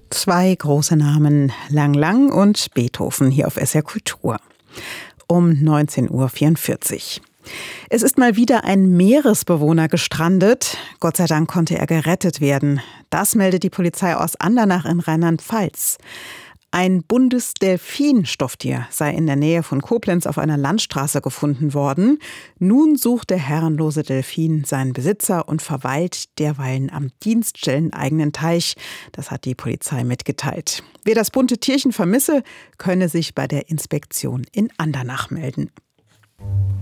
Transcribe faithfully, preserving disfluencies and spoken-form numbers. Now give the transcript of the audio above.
Zwei große Namen, Lang Lang und Beethoven, hier auf S R Kultur. Um neunzehn Uhr vierundvierzig. Es ist mal wieder ein Meeresbewohner gestrandet. Gott sei Dank konnte er gerettet werden. Das meldet die Polizei aus Andernach in Rheinland-Pfalz. Ein Bundesdelfin-Stofftier sei in der Nähe von Koblenz auf einer Landstraße gefunden worden. Nun sucht der herrenlose Delfin seinen Besitzer und verweilt derweilen am dienststelleneigenen Teich. Das hat die Polizei mitgeteilt. Wer das bunte Tierchen vermisse, könne sich bei der Inspektion in Andernach melden.